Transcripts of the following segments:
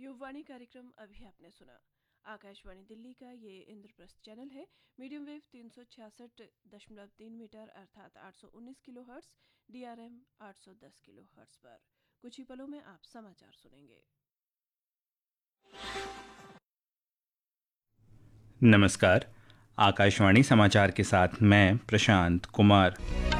युववाणी कार्यक्रम अभी आपने सुना। आकाशवाणी दिल्ली का ये इंद्रप्रस्थ चैनल है। मीडियम वेव 366.3 मीटर अर्थात 819 किलोहर्ट्ज, DRM 810 किलोहर्ट्ज पर। कुछ ही पलों में आप समाचार सुनेंगे। नमस्कार, आकाशवाणी समाचार के साथ मैं प्रशांत कुमार।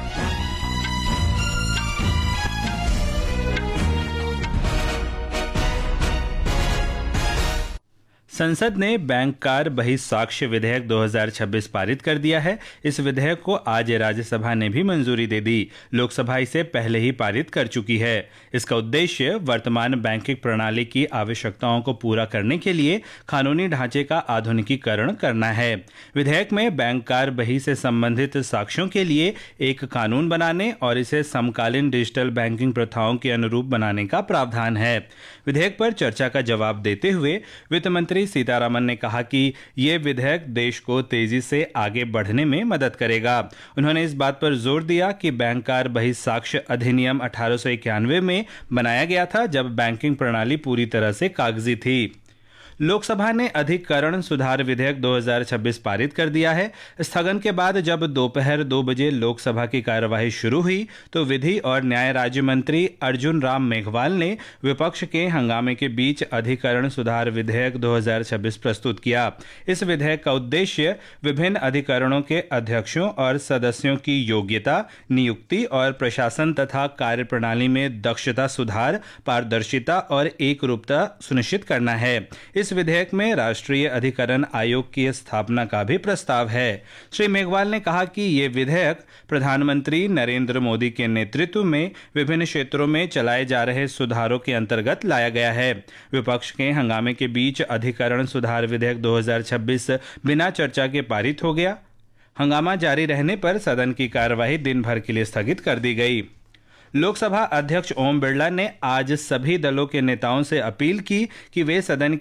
संसद ने बैंक कार बहिस्साक्ष्य विधेयक 2026 पारित कर दिया है। इस विधेयक को आज राज्यसभा ने भी मंजूरी दे दी। लोकसभा इसे पहले ही पारित कर चुकी है। इसका उद्देश्य वर्तमान बैंकिंग प्रणाली की आवश्यकताओं को पूरा करने के लिए कानूनी ढांचे का आधुनिकीकरण करना है। विधेयक में बैंक कार बही से संबंधित साक्ष्यों के लिए एक कानून बनाने और इसे समकालीन डिजिटल बैंकिंग प्रथाओं के अनुरूप बनाने का प्रावधान है। विधेयक पर चर्चा का जवाब देते हुए वित्त मंत्री सीतारामन ने कहा कि ये विधेयक देश को तेजी से आगे बढ़ने में मदद करेगा। उन्होंने इस बात पर जोर दिया कि बैंक कार बहिस्साक्ष्य अधिनियम 1891 में बनाया गया था, जब बैंकिंग प्रणाली पूरी तरह से कागजी थी। लोकसभा ने अधिकरण सुधार विधेयक 2026 पारित कर दिया है। स्थगन के बाद जब दोपहर 2 बजे लोकसभा की कार्यवाही शुरू हुई तो विधि और न्याय राज्य मंत्री अर्जुन राम मेघवाल ने विपक्ष के हंगामे के बीच अधिकरण सुधार विधेयक 2026 प्रस्तुत किया। इस विधेयक का उद्देश्य विभिन्न अधिकरणों के अध्यक्षों और सदस्यों की योग्यता, नियुक्ति और प्रशासन तथा कार्यप्रणाली में दक्षता सुधार, पारदर्शिता और एकरूपता सुनिश्चित करना है। इस विधेयक में राष्ट्रीय अधिकरण आयोग की स्थापना का भी प्रस्ताव है। श्री मेघवाल ने कहा कि ये विधेयक प्रधानमंत्री नरेंद्र मोदी के नेतृत्व में विभिन्न क्षेत्रों में चलाए जा रहे सुधारों के अंतर्गत लाया गया है। विपक्ष के हंगामे के बीच अधिकरण सुधार विधेयक 2026 बिना चर्चा के पारित हो गया। हंगामा जारी रहने पर सदन की कार्यवाही दिन भर के लिए स्थगित कर दी गई। लोकसभा अध्यक्ष ओम बिरला ने आज सभी दलों के नेताओं से अपील की कि वे सदन